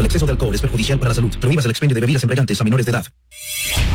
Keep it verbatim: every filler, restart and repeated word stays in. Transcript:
exceso de alcohol es perjudicial para la salud. Prohíbas el expendio de bebidas embriagantes a menores de edad.